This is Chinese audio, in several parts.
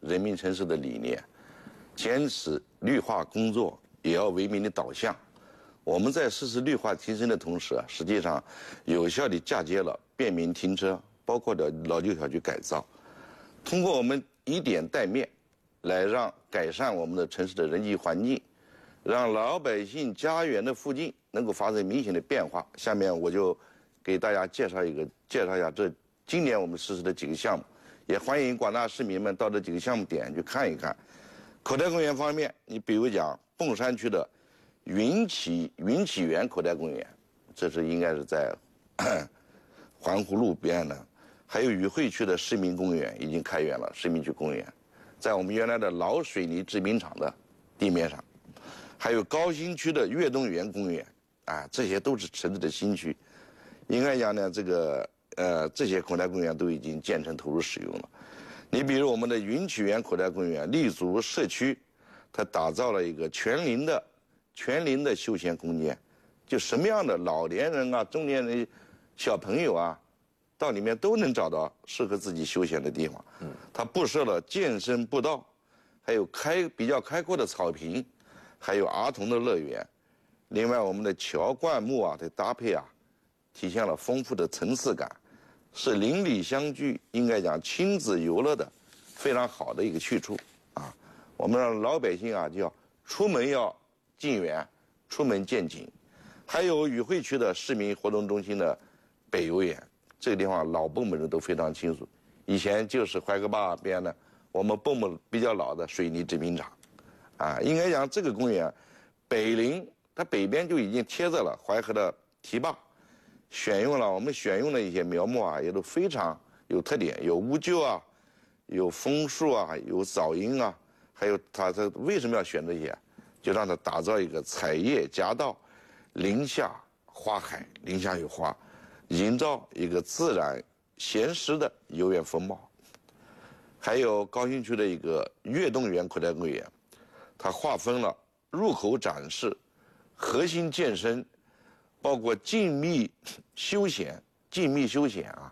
人民城市的理念，坚持绿化工作也要为民的导向。我们在实施绿化提升的同时啊，实际上有效地嫁接了便民停车，包括的老旧小区改造。通过我们以点带面，来让改善我们的城市的人际环境，让老百姓家园的附近能够发生明显的变化。下面我就给大家介绍一下这今年我们实施的几个项目，也欢迎广大市民们到这几个项目点去看一看。口袋公园方面，你比如讲瓮山区的云起园口袋公园，这是应该是在环湖路边的，还有与会区的市民公园已经开园了，市民区公园，在我们原来的老水泥制冰厂的地面上，还有高新区的悦动园公园，啊，这些都是城市的新区。应该讲呢，这些口袋公园都已经建成投入使用了。你比如我们的云起园口袋公园立足社区，它打造了一个全龄的休闲空间，就什么样的老年人啊、中年人、小朋友啊，到里面都能找到适合自己休闲的地方。它布设了健身步道，还有比较开阔的草坪，还有儿童的乐园。另外，我们的桥灌木啊的搭配啊，体现了丰富的层次感，是邻里相聚，应该讲亲子游乐的非常好的一个去处啊。我们让老百姓啊，就要出门要进园，出门见景。还有与会区的市民活动中心的北游园，这个地方老蹦们都非常清楚，以前就是怀河坝边的我们蹦蹦比较老的水泥制冰厂，啊，应该讲这个公园北临它北边就已经贴在了淮河的堤坝，我们选用了一些苗木啊，也都非常有特点，有乌桕啊，有枫树啊，有枣荫啊，还有它为什么要选这些？就让它打造一个彩叶夹道，林下花海，林下有花，营造一个自然闲适的游园风貌。还有高新区的一个悦动园口袋公园，它划分了入口展示、核心健身，包括静谧休闲啊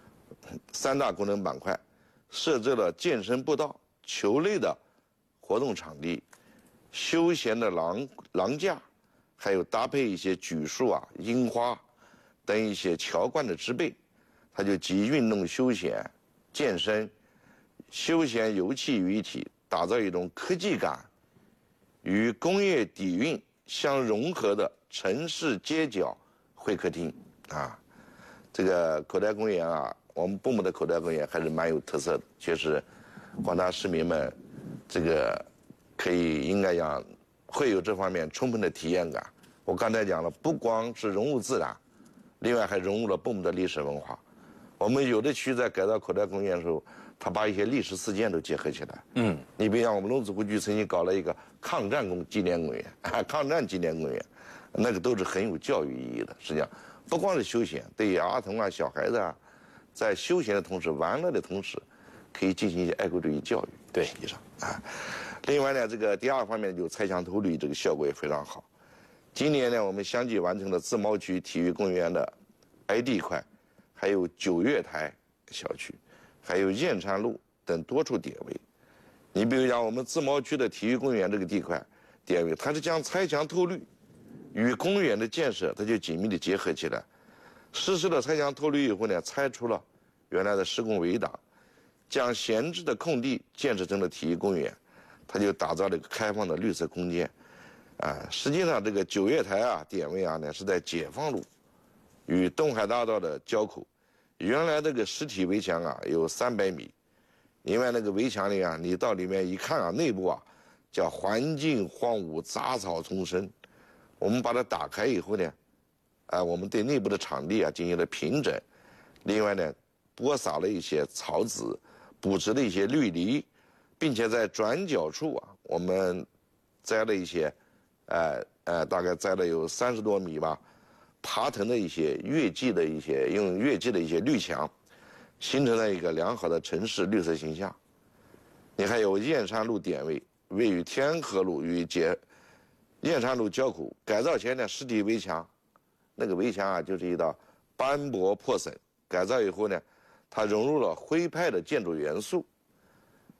3大功能板块，设置了健身步道、球类的活动场地、休闲的廊架，还有搭配一些榉树啊、樱花等一些桥冠的植被，它就集运动休闲、健身、休闲游憩于一体，打造一种科技感与工业底蕴相融合的城市街角会客厅啊。这个口袋公园啊，我们蹦蹦的口袋公园还是蛮有特色的，确实广大市民们这个应该讲会有这方面充分的体验感。我刚才讲了，不光是融入自然，另外还融入了蹦蹦的历史文化。我们有的区在改造口袋公园的时候，他把一些历史事件都结合起来。你比如像我们龙子湖区曾经搞了一个抗战纪念公园，抗战纪念公园，那个都是很有教育意义的。实际上，不光是休闲，对于儿童啊、小孩子啊，在休闲的同时、玩乐的同时，可以进行一些爱国主义教育。 对， 以上啊。另外呢，这个第二方面就拆墙透绿，这个效果也非常好。今年呢，我们相继完成了自贸区体育公园的 ID 块，还有九月台小区，还有燕山路等多处点位。你比如讲，我们自贸区的体育公园这个地块点位，它是将拆墙透绿与公园的建设，它就紧密的结合起来。实施了拆墙透绿以后呢，拆除了原来的施工围挡，将闲置的空地建设成了体育公园，它就打造了一个开放的绿色空间。实际上这个九月台啊点位啊呢是在解放路与东海大道的交口，原来这个实体围墙啊有300米，另外那个围墙里啊，你到里面一看啊，内部啊叫环境荒芜，杂草丛生。我们把它打开以后呢，我们对内部的场地啊进行了平整，另外呢播撒了一些草籽，补植了一些绿篱，并且在转角处啊，我们栽了一些大概栽了有30多米吧，爬藤的一些用月季的一些绿墙，形成了一个良好的城市绿色形象。你还有燕山路点位，位于天河路与燕山路交口，改造前的实体围墙，那个围墙啊就是一道斑驳破损，改造以后呢，它融入了徽派的建筑元素，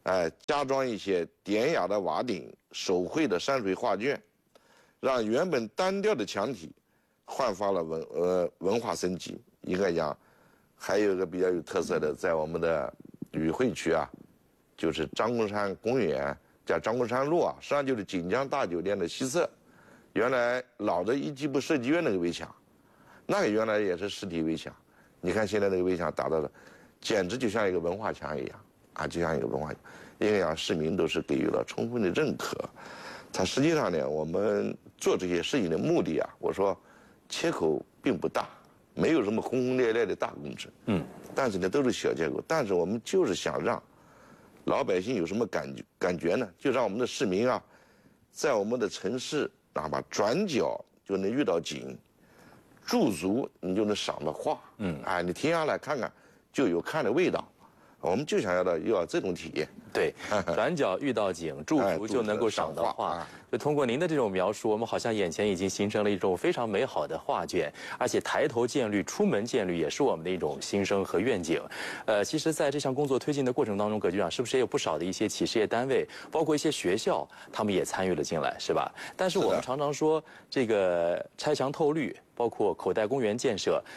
加装一些典雅的瓦顶、手绘的山水画卷，让原本单调的墙体焕发了文化生机。应该讲，还有一个比较有特色的，在我们的旅会区啊，就是张公山公园叫张公山路啊，实际上就是锦江大酒店的西侧，原来老的一级部设计院那个围墙，那个原来也是实体围墙，你看现在那个围墙达到了，简直就像一个文化墙一样啊，就像一个文化墙。应该讲市民都是给予了充分的认可。它实际上呢，我们做这些事情的目的啊，我说切口并不大，没有什么轰轰烈烈的大工程，但是呢都是小结构，但是我们就是想让老百姓有什么感觉呢？就让我们的市民啊，在我们的城市哪怕转角就能遇到景，驻足你就能赏到画，你停下来看看就有看的味道。我们就想要这种体验。 对，转角遇到景，驻足就能够赏到画。就通过您的这种描述，我们好像眼前已经形成了一种非常美好的画卷，而且抬头见绿、出门见绿也是我们的一种心声和愿景。其实，在这项工作推进的过程当中，葛局长是不是也有不少的一些企事业单位，包括一些学校，他们也参与了进来，是吧？但是我们常常说，这个拆墙透绿，包括口袋公园建设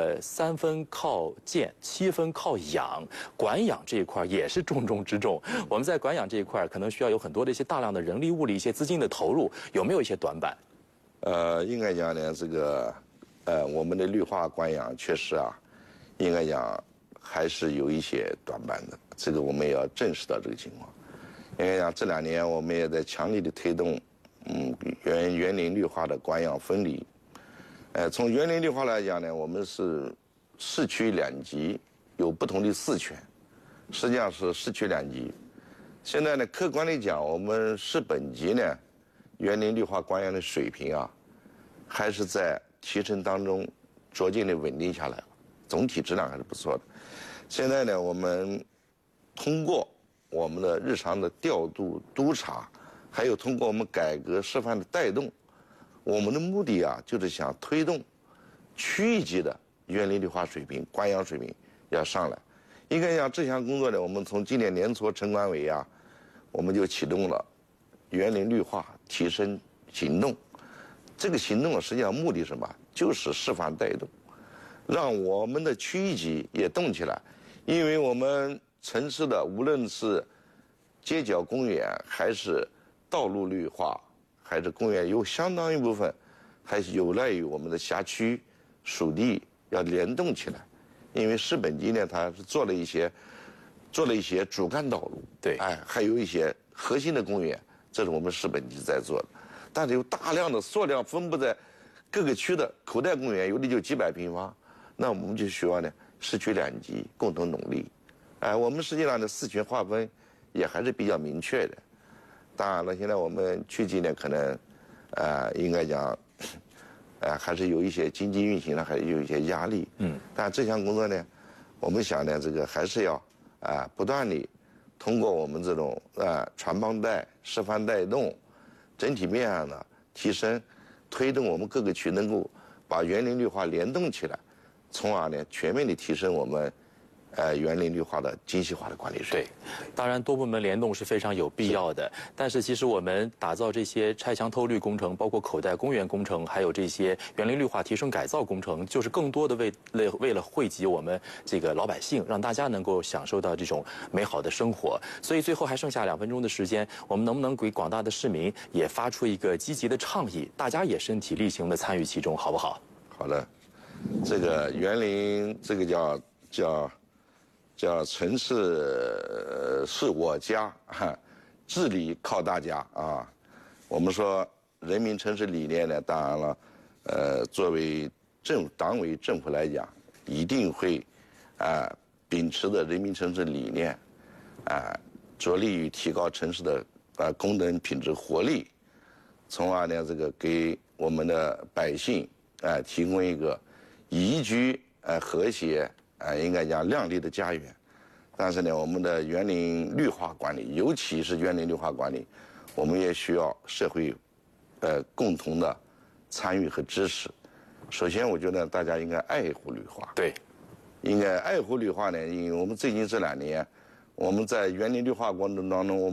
，3分靠建，7分靠养，管养这一块也是重中之重。我们在管养这一块可能需要有很多的一些大量的人力物力、一些资金的投入，有没有一些短板？ 应该讲呢，这个我们的绿化管养确实啊，应该讲还是有一些短板的，这个我们也要正视到这个情况。应该讲这2年我们也在强力的推动，园林绿化的管养分离。从园林绿化来讲呢，我们是市区2级有不同的4权，实际上是市区2级。现在呢，客观的讲，我们市本级呢，园林绿化管养的水平啊，还是在提升当中逐渐的稳定下来了，总体质量还是不错的。现在呢，我们通过我们的日常的调度督查，还有通过我们改革示范的带动，我们的目的啊，就是想推动区域级的园林绿化水平、管养水平要上来。应该讲这项工作呢，我们从今年年初城管委啊，我们就启动了园林绿化提升行动。这个行动实际上目的是什么？就是示范带动，让我们的区域级也动起来。因为我们城市的无论是街角公园，还是道路绿化，还是公园，有相当一部分还是有赖于我们的辖区属地要联动起来。因为市本级呢，它是做了一些主干道路， 对， 还有一些核心的公园，这是我们市本级在做的。但是有大量的数量分布在各个区的口袋公园，有的就几百平方，那我们就需要呢市区2级共同努力。我们实际上的4权划分也还是比较明确的。当然了，现在我们区级呢，可能应该讲。还是有一些经济运行上还有一些压力，但这项工作呢，我们想呢，这个还是要不断地通过我们这种传帮带、示范带动，整体面上呢提升，推动我们各个区能够把园林绿化联动起来，从而呢全面地提升我们园林绿化的精细化的管理水平。 对，当然多部门联动是非常有必要的。但是其实我们打造这些拆墙透绿工程，包括口袋公园工程，还有这些园林绿化提升改造工程，就是更多的为了惠及我们这个老百姓，让大家能够享受到这种美好的生活。所以最后还剩下2分钟的时间，我们能不能给广大的市民也发出一个积极的倡议，大家也身体力行的参与其中，好不好？ 好的，这个园林这个叫城市是我家，治理靠大家啊。我们说人民城市理念呢，当然了，作为党委政府来讲，一定会秉持着人民城市理念，着力于提高城市的功能品质活力，从而呢这个给我们的百姓提供一个宜居和谐应该讲亮丽的家园。但是呢，我们的园林绿化管理，尤其是园林绿化管理，我们也需要社会共同的参与和支持。首先，我觉得大家应该爱护绿化。 对， 应该爱护绿化呢，因为我们最近这2年， 我们在园林绿化过程当中，